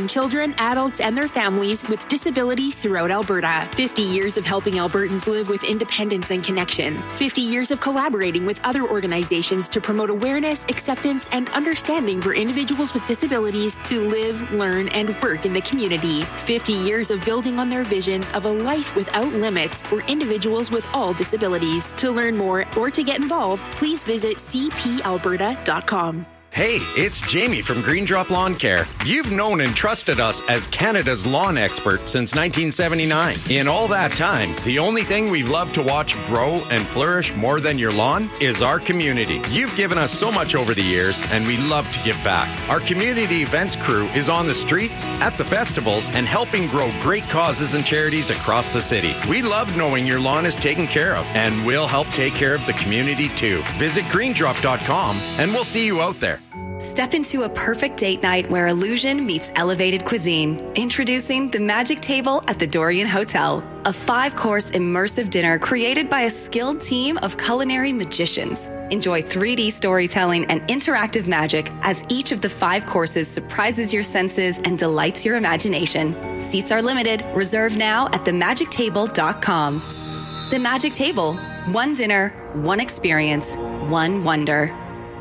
serving children, adults, and their families with disabilities throughout Alberta. 50 years of helping Albertans live with independence and connection. 50 years of collaborating with other organizations to promote awareness, acceptance, and understanding for individuals with disabilities to live, learn, and work in the community. 50 years of building on their vision of a life without limits for individuals with all disabilities. To learn more or to get involved, please visit cpalberta.com. Hey, it's Jamie from Green Drop Lawn Care. You've known and trusted us as Canada's lawn expert since 1979. In all that time, the only thing we've loved to watch grow and flourish more than your lawn is our community. You've given us so much over the years, and we love to give back. Our community events crew is on the streets, at the festivals, and helping grow great causes and charities across the city. We love knowing your lawn is taken care of, and we'll help take care of the community too. Visit greendrop.com, and we'll see you out there. Step into a perfect date night where illusion meets elevated cuisine. Introducing the Magic Table at the Dorian Hotel, a 5-course immersive dinner created by a skilled team of culinary magicians. Enjoy 3D storytelling and interactive magic as each of the 5 courses surprises your senses and delights your imagination. Seats are limited. Reserve now at themagictable.com. The Magic Table. One dinner, one experience, one wonder.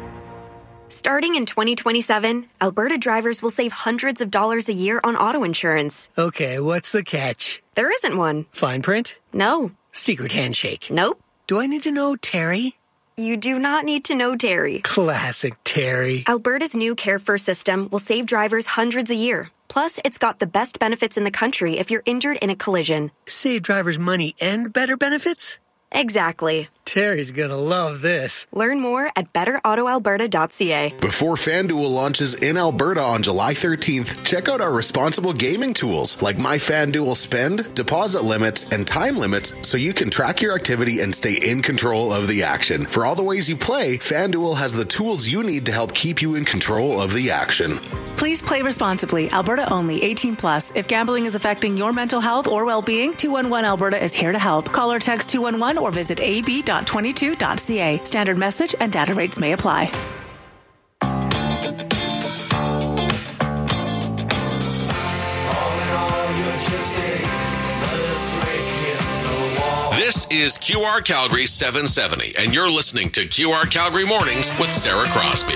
Starting in 2027, Alberta drivers will save hundreds of dollars a year on auto insurance. Okay, what's the catch? There isn't one. Fine print? No. Secret handshake? Nope. Do I need to know Terry? You do not need to know Terry. Classic Terry. Alberta's new Care First system will save drivers hundreds a year. Plus, it's got the best benefits in the country if you're injured in a collision. Save drivers money and better benefits? Exactly. Terry's gonna love this. Learn more at betterautoalberta.ca. Before FanDuel launches in Alberta on July 13th, check out our responsible gaming tools like My FanDuel Spend, deposit limits, and time limits so you can track your activity and stay in control of the action. For all the ways you play, FanDuel has the tools you need to help keep you in control of the action. Please play responsibly. Alberta only. 18 plus. If gambling is affecting your mental health or well-being, 211 Alberta is here to help. Call or text 211 or visit ab.22.ca. Standard message and data rates may apply. This is QR Calgary 770, and you're listening to QR Calgary Mornings with Sarah Crosby.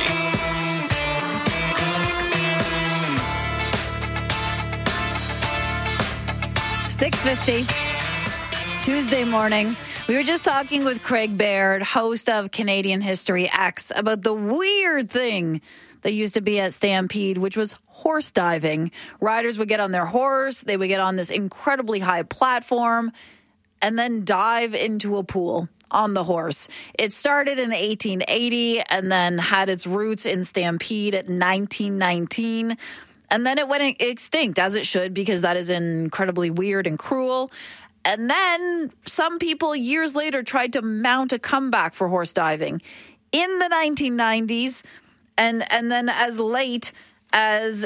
6:50, Tuesday morning. We were just talking with Craig Baird, host of Canadian History X, about the weird thing that used to be at Stampede, which was horse diving. Riders would get on their horse, they would get on this incredibly high platform, and then dive into a pool on the horse. It started in 1880 and then had its roots in Stampede at 1919. And then it went extinct, as it should, because that is incredibly weird and cruel. And then some people years later tried to mount a comeback for horse diving in the 1990s and then as late as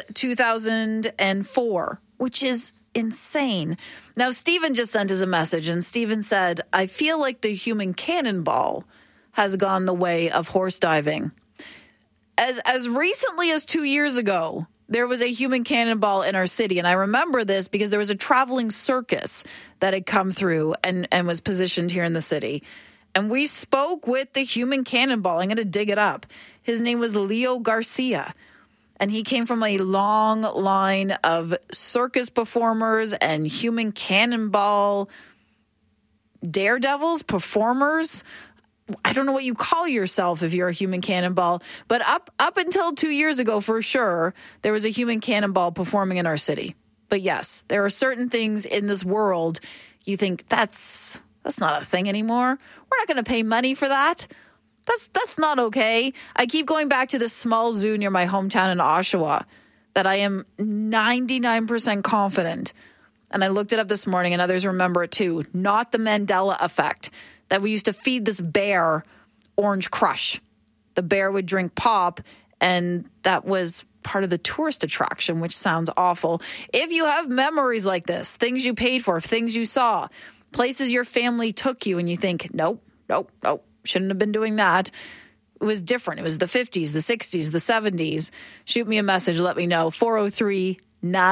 2004, which is insane. Now, Stephen just sent us a message, and Stephen said, I feel like the human cannonball has gone the way of horse diving. As recently as 2 years ago, there was a human cannonball in our city, and I remember this because there was a traveling circus that had come through and was positioned here in the city. And we spoke with the human cannonball. I'm going to dig it up. His name was Leo Garcia, and he came from a long line of circus performers and human cannonball daredevils, performers. I don't know what you call yourself if you're a human cannonball, but up until 2 years ago, for sure, there was a human cannonball performing in our city. But yes, there are certain things in this world you think that's not a thing anymore. We're not going to pay money for that. That's not okay. I keep going back to this small zoo near my hometown in Oshawa that I am 99% confident, and I looked it up this morning and others remember it too, not the Mandela effect, that we used to feed this bear Orange Crush. The bear would drink pop, and that was part of the tourist attraction, which sounds awful. If you have memories like this, things you paid for, things you saw, places your family took you, and you think, nope, shouldn't have been doing that. It was different. It was the 50s, the 60s, the 70s. Shoot me a message. Let me know. 403-9